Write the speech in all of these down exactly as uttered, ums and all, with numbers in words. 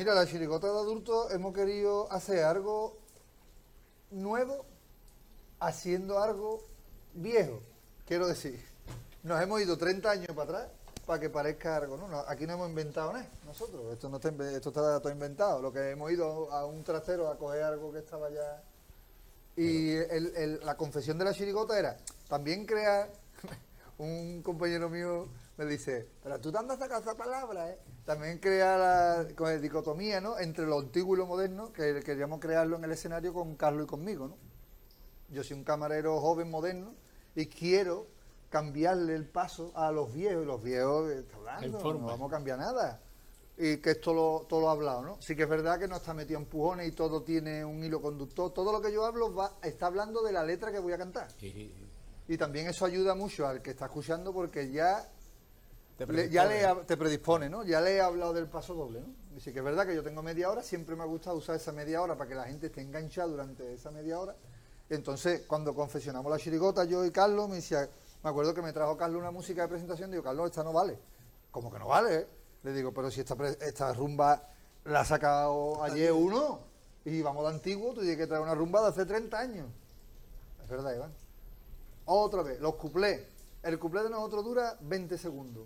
mira, la chirigota de adultos hemos querido hacer algo nuevo haciendo algo viejo, quiero decir. Nos hemos ido treinta años para atrás para que parezca algo, ¿no? No, aquí no hemos inventado nada nosotros, esto no está, esto está todo inventado. Lo que hemos ido a un trastero a coger algo que estaba ya. Y el, el, la confesión de la chirigota era también crear. Un compañero mío me dice, pero tú te andas a esa palabra, ¿eh? También crear la con la dicotomía, ¿no? Entre lo antiguo y lo moderno, que queríamos crearlo en el escenario con Carlos y conmigo, ¿no? Yo soy un camarero joven, moderno, y quiero cambiarle el paso a los viejos, y los viejos, está hablando, no vamos a cambiar nada. Y que esto lo, todo lo ha hablado, ¿no? Sí que es verdad que no está metido en empujones y todo tiene un hilo conductor. Todo lo que yo hablo va, está hablando de la letra que voy a cantar. Y también eso ayuda mucho al que está escuchando porque ya te, le, ya le, te predispone, ¿no? Ya le he hablado del paso doble, ¿no? Y sí que es verdad que yo tengo media hora, siempre me ha gustado usar esa media hora para que la gente esté enganchada durante esa media hora. Entonces, cuando confesionamos la chirigota, yo y Carlos, me decía, me acuerdo que me trajo Carlos una música de presentación, digo, Carlos, esta no vale. ¿Cómo que no vale? ¿Eh? Le digo, pero si esta, esta rumba la ha sacado ayer uno, y vamos de antiguo, tú tienes que traer una rumba de hace treinta años. Es verdad, Iván. Otra vez, los cuplés. El cuplé de nosotros dura veinte segundos.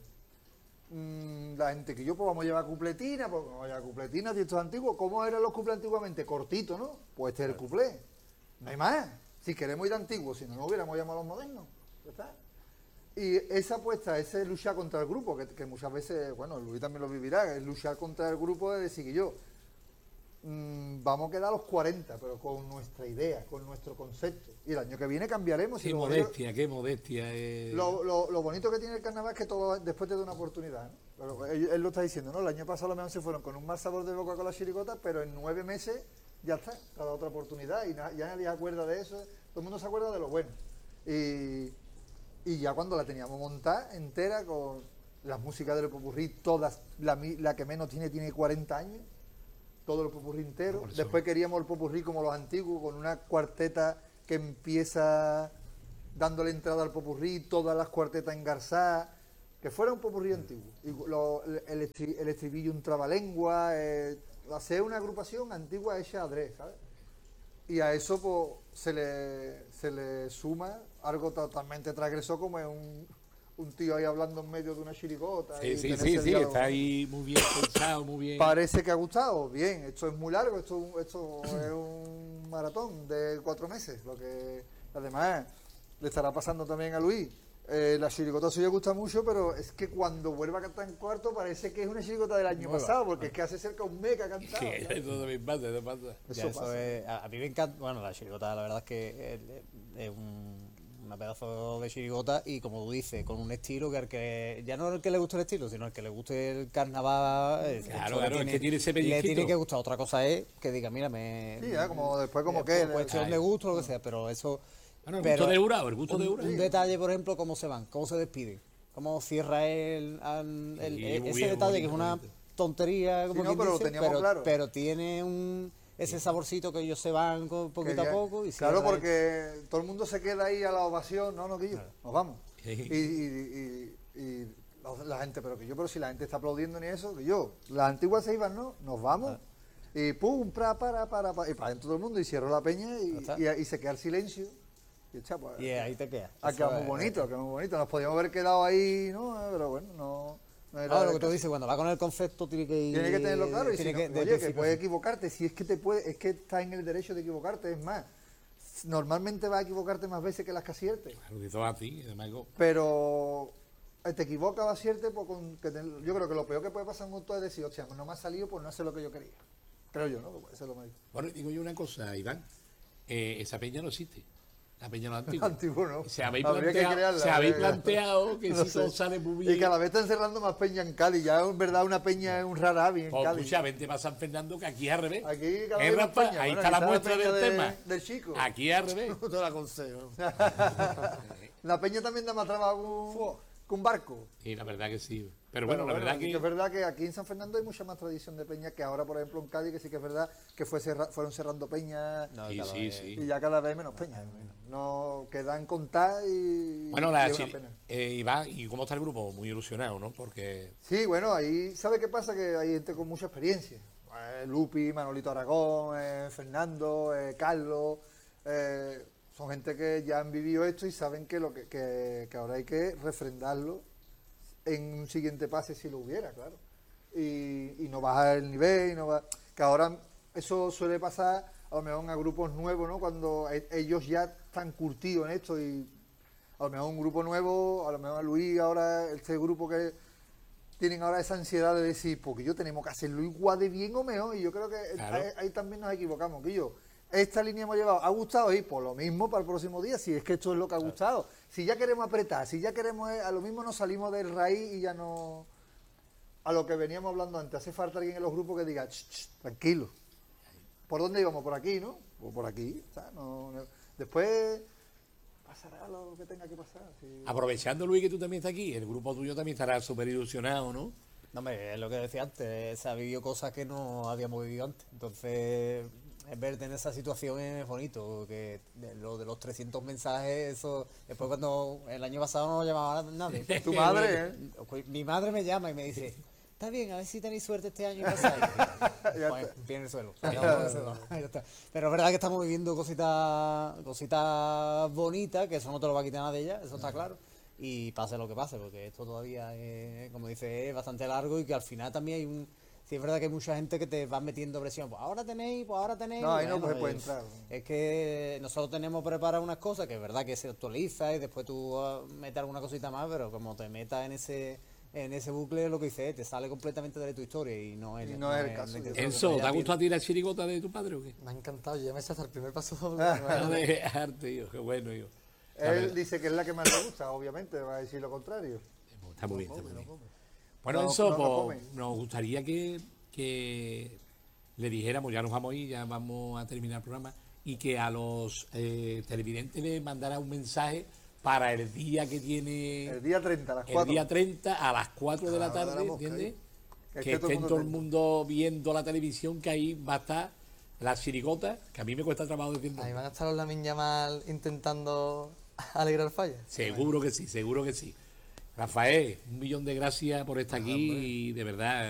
Mm, la gente que yo, pues vamos a llevar cupletina, pues vamos a llevar cupletina, si esto es antiguo. ¿Cómo eran los cuplés antiguamente? Cortito, ¿no? Pues este es el cuplé. No hay más. Si queremos ir de antiguo, si no, no hubiéramos llamado a los modernos. ¿Ya está? Y esa apuesta, ese luchar contra el grupo, que, que muchas veces, bueno, Luis también lo vivirá, es luchar contra el grupo de decir que yo, mmm, vamos a quedar a los cuarenta, pero con nuestra idea, con nuestro concepto. Y el año que viene cambiaremos. Qué modestia, bonito, qué modestia. Eh. Lo, lo, lo bonito que tiene el carnaval es que todo después te da una oportunidad, ¿no? Pero él, él lo está diciendo, ¿no? El año pasado a lo mejor se fueron con un mal sabor de boca con la chirigota, pero en nueve meses ya está, cada otra oportunidad y na, ya nadie se acuerda de eso, todo el mundo se acuerda de lo bueno. Y... Y ya cuando la teníamos montada entera con las músicas del popurrí, todas, la, la que menos tiene, tiene cuarenta años, todo el popurrí entero. Después queríamos el popurrí como los antiguos, con una cuarteta que empieza dándole entrada al popurrí, todas las cuartetas engarzadas, que fuera un popurrí antiguo. Y lo, el, estri, el estribillo, un trabalengua, eh, hacer una agrupación antigua hecha adrede, ¿sabes? Y a eso pues, se, le, se le suma algo totalmente transgresor como es un, un tío ahí hablando en medio de una chirigota. Sí, sí, sí, sí, está ahí muy bien pensado, muy bien. Parece que ha gustado, bien, esto es muy largo, esto, esto es un maratón de cuatro meses, lo que además le estará pasando también a Luis. Eh, la chirigota sí le gusta mucho, pero es que cuando vuelva a cantar en cuarto parece que es una chirigota del año Nueva. pasado, porque es que hace cerca un mes que ha cantado. Sí, eso también pasa, eso pasa. Eso, eso pasa. Es, a, a mí me encanta, bueno, la chirigota la verdad es que es, es un, una pedazo de chirigota y como tú dices, con un estilo que al que, ya no al que le guste el estilo, sino al que le guste el carnaval, claro, claro, tiene, es que tiene ese le tiene que gustar. Otra cosa es que diga, mira, me... Sí, ya, como después como que... Por cuestión de gusto, lo que sea, pero eso... Bueno, el pero gusto de Urao, el gusto un, de Urao. Un detalle, por ejemplo, cómo se van, cómo se despiden, cómo cierra el, el, el sí, ese bien, detalle que es una tontería, como sí, no, pero, dice, lo pero, claro. pero tiene un ese saborcito que ellos se van poquito ya, a poco. Y claro, porque el... todo el mundo se queda ahí a la ovación, no, no, que yo, claro. Nos vamos. Sí. Y, y, y, y la gente, pero que yo, pero si la gente está aplaudiendo ni eso, que yo, las antiguas se iban, ¿no? Nos vamos. Ah. Y pum, pra, para, para, para, y para dentro todo el mundo, y cierro la peña y, y, y se queda el silencio. Y pues, yeah, ahí te quedas. Ha quedado muy bonito, ha quedado muy bonito. Nos podíamos haber quedado ahí, ¿no? Pero bueno, no... no era ah, lo que tú dices, cuando va con el concepto tiene que ir... Tiene que tenerlo claro y tiene si que, no, oye, que puedes equivocarte. Si es que te puede, es que estás en el derecho de equivocarte. Es más, normalmente vas a equivocarte más veces que las que aciertes. Claro, que todo así, además... Pero te equivocas o aciertes, pues con, que te, yo creo que lo peor que puede pasar en un todo es decir, hostia, no me ha salido, pues no hace lo que yo quería. Creo yo, ¿no? Eso es lo más. Bueno, digo yo una cosa, Iván. Eh, esa peña no existe. La peña no antigua. Antiguo, ¿no? Se habéis planteado, crearla, se habéis planteado que no si sé. todo sale muy bien. Y cada vez están cerrando más peña en Cádiz. Ya en verdad una peña es un rara avis en pues, Cádiz. Escucha, vente para San Fernando, que aquí es al revés. Aquí cada vez más peña. Ahí bueno, está la muestra la del de, tema. Del chico. Aquí es al revés. No te lo aconsejo. La peña también da más trabajo que un barco. Sí, la verdad que sí. Pero bueno, bueno la bueno, verdad que... Es verdad que aquí en San Fernando hay mucha más tradición de peña que ahora, por ejemplo, en Cádiz, que sí que es verdad que fue cerra, fueron cerrando peñas no, sí, sí, sí. y ya cada vez menos peñas. No quedan contar y... Bueno, la y chi... eh, Iván, ¿y cómo está el grupo? Muy ilusionado, ¿no? Porque... Sí, bueno, ahí... ¿Sabe qué pasa? Que hay gente con mucha experiencia. eh, Lupi, Manolito Aragón, eh, Fernando, eh, Carlos, eh, son gente que ya han vivido esto y saben que, lo que, que, que ahora hay que refrendarlo en un siguiente pase si lo hubiera, claro. Y, y no bajar el nivel, y no va, que ahora eso suele pasar a lo mejor a grupos nuevos, ¿no? Cuando e- ellos ya están curtidos en esto y a lo mejor un grupo nuevo, a lo mejor a Luis ahora, este grupo que tienen ahora esa ansiedad de decir, porque yo tenemos que hacerlo igual de bien o mejor, y yo creo que Claro. ahí, ahí también nos equivocamos, que yo, esta línea hemos llevado, ¿ha gustado? Y por lo mismo para el próximo día, si es que esto es lo que ha gustado. Si ya queremos apretar, si ya queremos, eh, a lo mismo nos salimos del raíz y ya no... A lo que veníamos hablando antes, hace falta alguien en los grupos que diga, "Ch, ch, tranquilo. ¿Por dónde íbamos? ¿Por aquí, no? O por aquí. O sea, no, no- Después pasará lo que tenga que pasar. sí. Aprovechando, Luis, que tú también estás aquí, el grupo tuyo también estará súper ilusionado, ¿no? No, hombre, es lo que decía antes, se ha vivido cosas que no habíamos vivido antes. Entonces, es verte en esa situación es bonito, que de lo de los trescientos mensajes, eso, después cuando el año pasado no llamaba a nadie. Tu madre, ¿eh? Mi madre me llama y me dice, está bien, a ver si tenéis suerte este año y pasáis. Ya Pues, está. viene el suelo. Se acabó ese dos. Ya está. Pero es verdad que estamos viviendo cositas cositas bonitas, que eso no te lo va a quitar nada de ellas, eso está claro. Y pase lo que pase, porque esto todavía es, como dice, es bastante largo y que al final también hay un... Sí, es verdad que hay mucha gente que te va metiendo presión. Pues ahora tenéis, pues ahora tenéis. No, ahí no Bueno, se puede es- entrar. Es que nosotros tenemos preparadas unas cosas que es verdad que se actualiza y después tú ah, metes alguna cosita más, pero como te metas en ese en ese bucle, lo que dice, te sale completamente de tu historia y no es, Y no es el caso, la yo intención. creo Enzo, ¿te Ya ha tiene- gustado a ti la chirigota de tu padre o qué? Me ha encantado, yo ya me sé hasta el primer paso doble. No de arte, hijo, qué bueno, hijo. La Él verdad, dice que es la que más le gusta, obviamente, va a decir lo contrario. está muy bien, está muy bien. Bueno, No, Enzo, no lo pues, come. nos gustaría que, que le dijéramos, ya nos vamos a ir, ya vamos a terminar el programa, y que a los eh, televidentes le mandara un mensaje para el día que tiene... El día treinta, a las El cuatro. día treinta a las cuatro de la A la hora de tarde, la mosca, ¿entiendes? Que Que esté todo esté el mundo todo el atento. mundo viendo la televisión, que ahí va a estar la chirigota, que a mí me cuesta trabajo decirlo. Ahí van a estar los Lamin Yamal intentando alegrar fallas. Seguro que sí, seguro que sí. Rafael, un millón de gracias por estar aquí y de verdad